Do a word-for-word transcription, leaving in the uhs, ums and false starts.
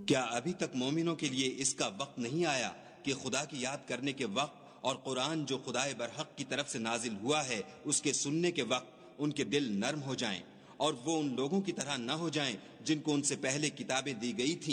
क्या अभी तक मोमिनों के लिए इसका वक्त नहीं आया कि खुदा की याद करने के वक्त और कुरान जो खुदाए बरहक की तरफ से नाजिल हुआ है उसके सुनने के वक्त उनके दिल नर्म हो जाएं और वो उन लोगों की तरह न हो जाएं जिनको उनसे पहले किताबें दी गई थीं